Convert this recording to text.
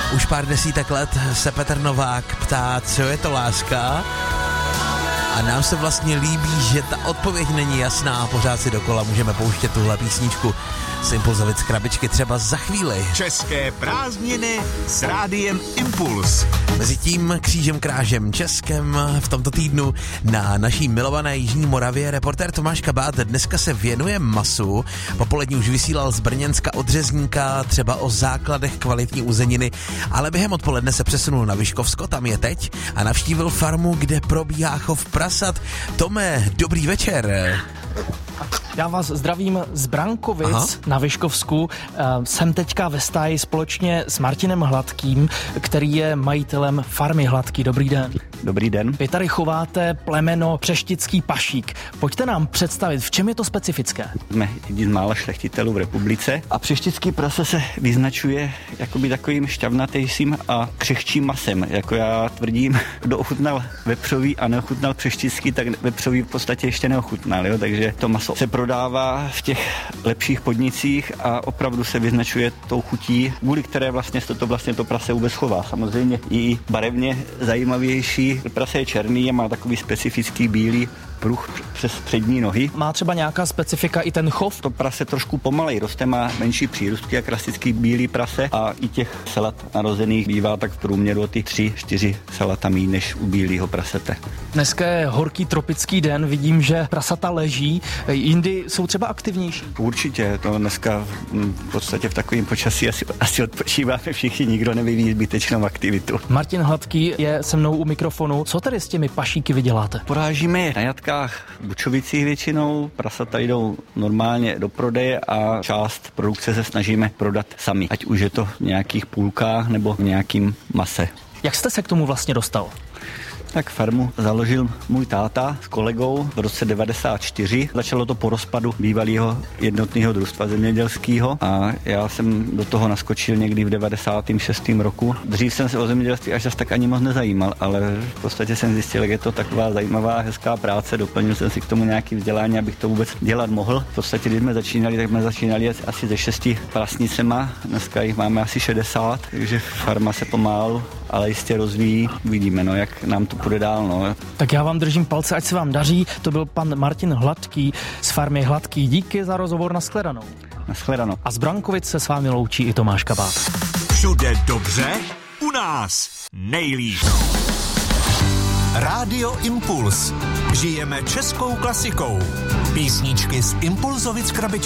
Už pár desítek let se Petr Novák ptá, co je to láska? A nám se vlastně líbí, že ta odpověď není jasná a pořád si dokola můžeme pouštět tuhle písničku z Impulzovic krabičky třeba za chvíli. České prázdniny s Rádiem Impuls. Mezitím křížem krážem Českem v tomto týdnu na naší milované Jižní Moravě reportér Tomáš Kabát dneska se věnuje masu. Popolední už vysílal z Brněnska od Řezníka třeba o základech kvalitní uzeniny, ale během odpoledne se přesunul na Vyškovsko, tam je teď, a navštívil farmu, kde probíhá chov prasat. Tome, dobrý večer. Já vás zdravím z Brankovic na Vyškovsku. Jsem teďka ve stáji společně s Martinem Hladkým, který je majitelem farmy Hladký. Dobrý den. Dobrý den. Vy tady chováte plemeno Přeštický pašík. Pojďte nám představit, v čem je to specifické? Jsme jedni z mála šlechtitelů v republice a Přeštický prase se vyznačuje jakoby takovým šťavnatejším a křehčím masem. Jako já tvrdím, kdo ochutnal vepřový a neochutnal přeštický, tak vepřový v podstatě ještě neochutnal, jo? Takže to maso se prodává v těch lepších podnicích a opravdu se vyznačuje tou chutí, kvůli které vlastně to prase vůbec chová. Samozřejmě i barevně zajímavější. Prase je černý a má takový specifický bílý pruh přes přední nohy. Má třeba nějaká specifika i ten chov? To prase trošku pomalej roste, má menší přírůstky jak klasický bílý prase a i těch salat narozených bývá tak v průměru o ty 3-4 salata míň než u bílého prasete. Dneska je horký tropický den, vidím, že prasata leží, jindy jsou třeba aktivnější. Určitě, to dneska v podstatě v takovém počasí asi odpočíváme všichni, nikdo nevyvíjí zbytečnou aktivitu. Martin Hladký je se mnou u mikrofonu. Co tedy s těmi pašíky vy děláte? Porážíme je na jatkách v Bučovicích většinou, prasata jdou normálně do prodeje a část produkce se snažíme prodat sami, ať už je to v nějakých půlkách nebo v nějakým mase. Jak jste se k tomu vlastně dostal? Tak farmu založil můj táta s kolegou v roce 94. Začalo to po rozpadu bývalého jednotného družstva zemědělského a já jsem do toho naskočil někdy v 96. roku. Dřív jsem se o zemědělství až tak ani moc nezajímal, ale v podstatě jsem zjistil, jak je to taková zajímavá, hezká práce. Doplnil jsem si k tomu nějaké vzdělání, abych to vůbec dělat mohl. V podstatě, když jsme začínali, tak jsme začínali asi se 6 prasnicema. Dneska jich máme asi 60, takže farma se pomalu, ale jistě rozvíjí. Vidíme, jak nám to půjde dál. Tak já vám držím palce, ať se vám daří. To byl pan Martin Hladký z farmy Hladký. Díky za rozhovor, nashledanou. Nashledanou. A z Brankovic se s vámi loučí i Tomáš Kabát. Všude dobře, u nás nejlíp. Rádio Impuls. Žijeme českou klasikou. Písničky z Impulzovic krabičky.